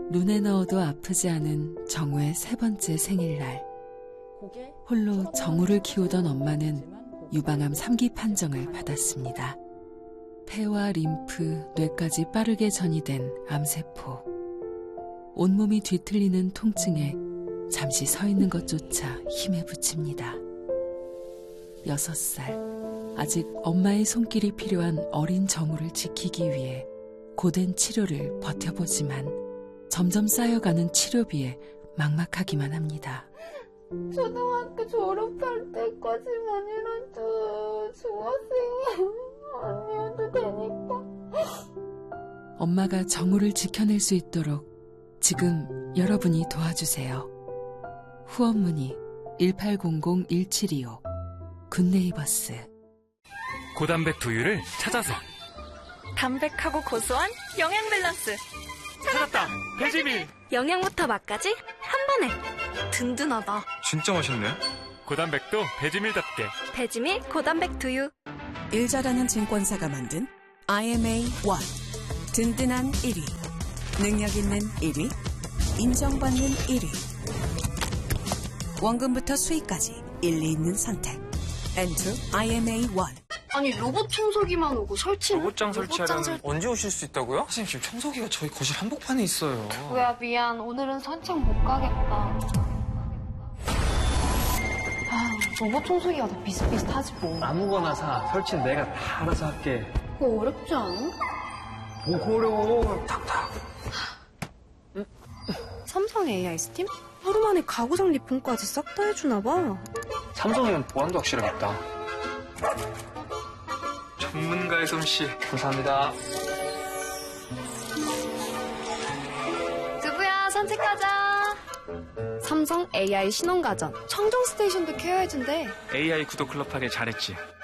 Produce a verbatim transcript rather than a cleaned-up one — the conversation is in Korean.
눈에 넣어도 아프지 않은 정우의 세 번째 생일날. 홀로 정우를 키우던 엄마는 유방암 삼 기 판정을 받았습니다. 폐와 림프, 뇌까지 빠르게 전이된 암세포. 온몸이 뒤틀리는 통증에 잠시 서 있는 것조차 힘에 부칩니다. 여섯 살, 아직 엄마의 손길이 필요한 어린 정우를 지키기 위해 고된 치료를 버텨보지만 점점 쌓여가는 치료비에 막막하기만 합니다. 초등학교 졸업할 때까지만이라도 중학생이 아니어도 되니까. 엄마가 정우를 지켜낼 수 있도록 지금 여러분이 도와주세요. 후원 문의 일팔공공 일칠이오 굿네이버스. 고단백 두유를 찾아서. 담백하고 고소한 영양 밸런스. 찾았다. 배지밀. 영양부터 맛까지 한 번에. 든든하다. 진짜 맛있네. 고단백도 배지밀답게. 배지밀 고단백 두유. 일 잘하는 증권사가 만든 아이엠에이 일. 든든한 일 위. 능력 있는 일 위. 인정받는 일 위. 원금부터 수익까지 일리 있는 선택. 엔투 아이엠에이 일. 아니 로봇 청소기만 오고 설치는? 로봇장 설치하려면 설... 언제 오실 수 있다고요? 선생님 지금 청소기가 저희 거실 한복판에 있어요. 뭐야 미안 오늘은 산책 못 가겠다. 아 로봇 청소기가 더 비슷비슷하지 뭐. 아무거나 사. 설치는 내가 다 알아서 할게. 그거 어렵지 않아? 뭐가 어려워. 탁탁. 삼성 에이아이 스팀? 하루 만에 가구장 리폼까지 싹 다 해주나 봐. 삼성이면 보안도 확실하겠다. 전문가의 솜씨. 감사합니다. 두부야 산책하자. 삼성 에이아이 신혼가전. 청정 스테이션도 케어해준대. 에이아이 구독 클럽 하길 잘했지.